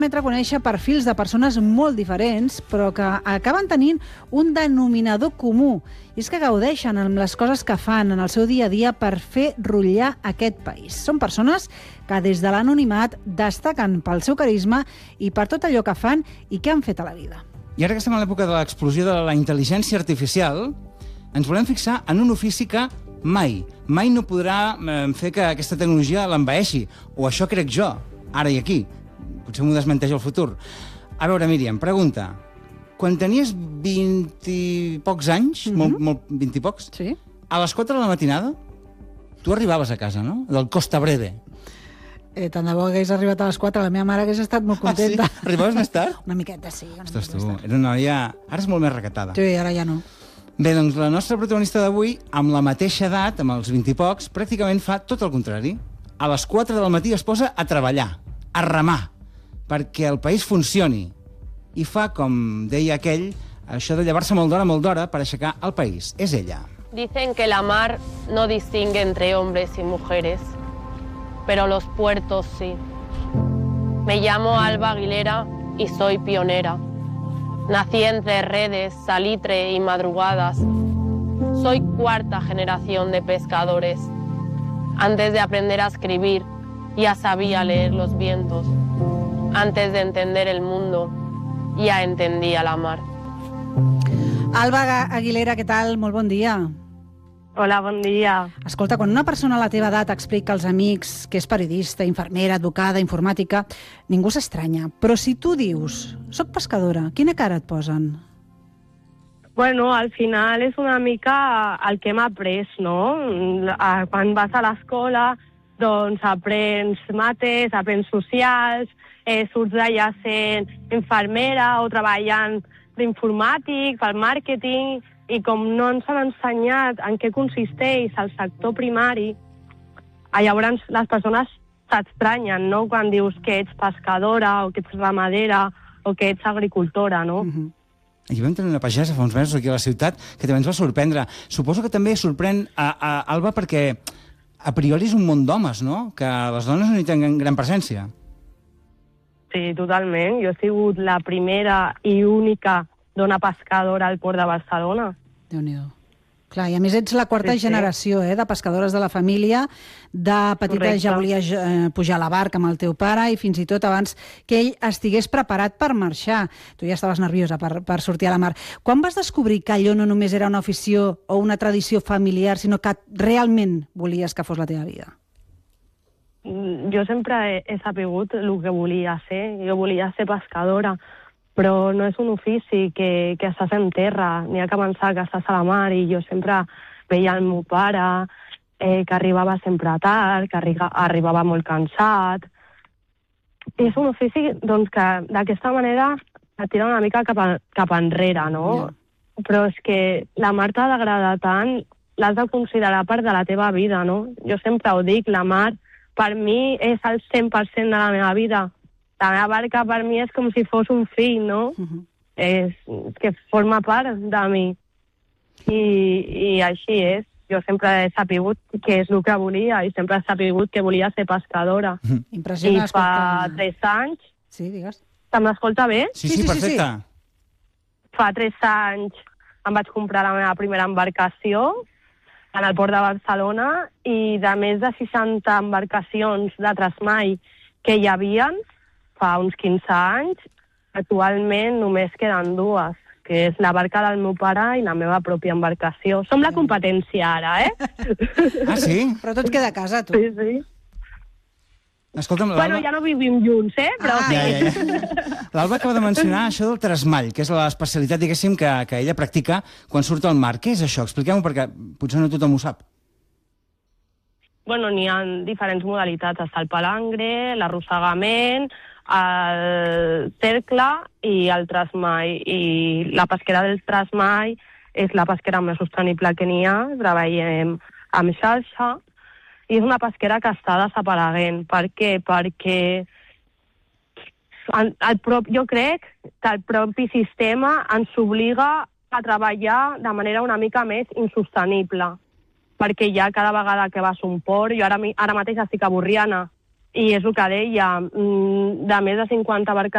Permetre conèixer perfils de persones molt diferents, però que acaben tenint un denominador comú. I és que gaudeixen amb les coses que fan en el seu dia a dia per fer rotllar aquest país. Són persones que des de l'anonimat destaquen pel seu carisma i per tot allò que fan i que han fet a la vida. I ara que estem a l'època de l'explosió de la intel·ligència artificial, ens volem fixar en un ofici que mai no podrà fer que aquesta tecnologia l'envaeixi. O això crec jo, ara i aquí. Potser m'ho desmenteix el futur. A veure, Míriam, pregunta. Quan tenies 20 i pocs anys, 20 i pocs, Sí. a les 4 de la matinada, tu arribaves a casa, no? Del Costa Breve. Tant de bo hagués arribat a les 4, la meva mare hagués estat molt contenta. Sí? Arribaves més tard? Una miqueta, sí. Ostres, tu, era una noia... Ara és molt més recatada. Sí, ara ja no. Bé, doncs la nostra protagonista d'avui, amb la mateixa edat, amb els 20 i pocs, pràcticament fa tot el contrari. A les 4 del matí es posa a treballar, a remar, perquè el país funcioni. I fa, com deia aquell, això de llevar-se molt d'hora per aixecar el país. És ella. Dicen que la mar no distingue entre hombres y mujeres, pero los puertos sí. Me llamo Alba Aguilera y soy pionera. Nací entre redes, salitre y madrugadas. Soy cuarta generación de pescadores. Antes de aprender a escribir, ya sabía leer los vientos. Antes de entender el mundo, ya entendía la mar. Alba Aguilera, què tal? Molt bon dia. Hola, bon dia. Escolta, quan una persona a la teva edat explica als amics que és periodista, infermera, advocada, informàtica, ningú s'estranya. Però si tu dius, soc pescadora, quina cara et posen? Bueno, al final és una mica el que hem après, no? Quan vas a l'escola, doncs aprens mates, aprens socials, surts d'allà sent infermera o treballant d'informàtic, pel màrqueting, i com no ens han ensenyat en què consisteix el sector primari, llavors les persones t'estranyen, no?, quan dius que ets pescadora o que ets ramadera o que ets agricultora, no? Aquí vam tenir una pagesa fa uns mesos aquí a la ciutat que també ens va sorprendre. Suposo que també sorprèn a Alba perquè a priori és un món d'homes, no?, que les dones no hi tenen gran presència. Sí, totalment. Jo he sigut la primera i única dona pescadora al Port de Barcelona. Déu-n'hi-do. Clar, i a més ets la quarta generació de pescadores de la família. De petita ja volies pujar a la barca amb el teu pare i fins i tot abans que ell estigués preparat per marxar. Tu ja estaves nerviosa per sortir a la mar. Quan vas descobrir que allò no només era una afició o una tradició familiar, sinó que realment volies que fos la teva vida? Jo sempre he sabut el que volia ser. Jo volia ser pescadora, però no és un ofici que estàs en terra, n'hi ha que pensar que estàs a la mar, i jo sempre veia el meu pare, que arribava sempre tard, que arribava molt cansat. És un ofici doncs, que d'aquesta manera et tira una mica cap enrere, no? Però és que la mar t'ha d'agradar tant, l'has de considerar part de la teva vida, no? Jo sempre ho dic, la mar per mi és el 100% de la meva vida. La meva barca per mi és com si fos un fill, no? És que forma part de mi. I així és. Jo sempre he sabut que és el que volia i sempre he sabut que volia ser pescadora. Impressionant. I fa 3 anys... Sí, digues. Se'm escolta bé? Sí, perfecte. Fa 3 anys em vaig comprar la meva primera embarcació en el Port de Barcelona, i de més de 60 embarcacions de tresmall que hi havia fa uns 15 anys, actualment només queden 2, que és la barca del meu pare i la meva pròpia embarcació. Som la competència ara, Ah, sí? Però tot queda a casa, tu. Sí. Escolta'm, Bueno, ja no vivim junts, però sí. Ja. L'Alba acaba de mencionar això del tresmall, que és l'especialitat, diguéssim, que ella practica quan surt al mar. Què és això? Expliquem-ho, perquè potser no tothom ho sap. Bueno, n'hi ha diferents modalitats. Està el palangre, l'arrossegament, el cercle i el tresmall. I la pesquera del tresmall és la pesquera més sostenible que n'hi ha. Treballem amb xarxa. I és una pesquera que està desapareguent. Per què? Perquè jo crec que el propi sistema ens obliga a treballar de manera una mica més insostenible. Perquè ja cada vegada que vas a un port, jo ara mateix estic a Borriana, i és el que deia, de més de 50 barques